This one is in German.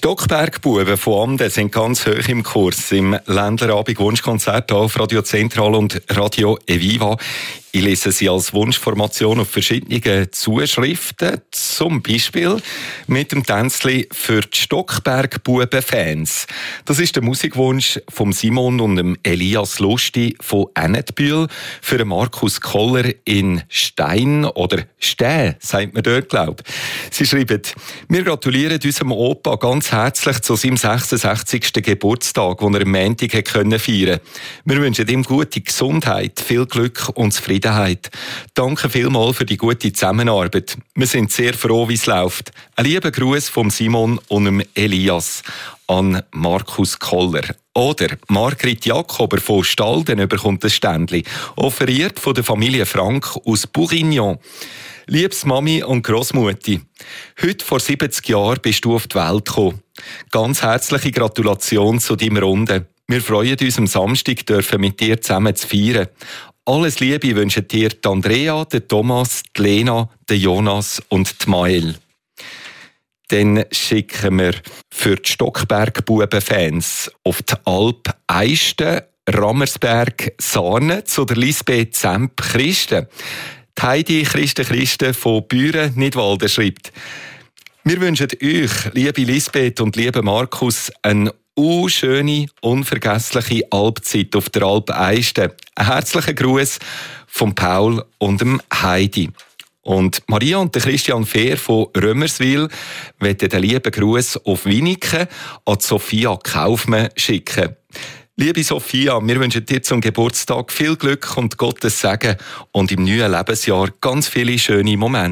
Stockberg-Buben von Amden sind ganz hoch im Kurs im Ländlerabend Wunschkonzert auf Radio Zentral und Radio Eviva. Ich lese sie als Wunschformation auf verschiedene Zuschriften, zum Beispiel mit dem Tänzli für die Stockberg-Buben-Fans. Das ist der Musikwunsch von Simon und dem Elias Lusti von Ennetbühl für den Markus Koller in Stein oder Stäh, sagt man dort, glaube ich. Sie schreiben: Wir gratulieren unserem Opa ganz herzlich zu seinem 66. Geburtstag, den er am Montag feiern konnte. Wir wünschen ihm gute Gesundheit, viel Glück und Zufriedenheit. Danke vielmals für die gute Zusammenarbeit. Wir sind sehr froh, wie es läuft. Ein lieber Gruß von Simon und dem Elias an Markus Koller. Oder Margrit Jakober von Stalden bekommt ein Ständli, offeriert von der Familie Frank aus Bourguignon. Liebes Mami und Grossmutti, heute vor 70 Jahren bist du auf die Welt gekommen. Ganz herzliche Gratulation zu deinem Runde. Wir freuen uns, am Samstag mit dir zusammen zu feiern. Alles Liebe wünschen dir die Andrea, der Thomas, die Lena, der Jonas und die Mael. Dann schicken wir für die Stockberg-Buben-Fans auf die Alp Eisten, Rammersberg, Sarne zu der Lisbeth Zemp-Christen. Die Heidi Christen von Büren-Nidwalden schreibt: Wir wünschen euch, liebe Lisbeth und liebe Markus, eine schöne, unvergessliche Alpzeit auf der Alp Eisten. Ein herzlicher Gruß von Paul und dem Heidi. Und Maria und Christian Fehr von Römerswil wollen den lieben Gruß auf Winiken an Sophia Kaufmann schicken. Liebe Sophia, wir wünschen dir zum Geburtstag viel Glück und Gottes Segen und im neuen Lebensjahr ganz viele schöne Momente.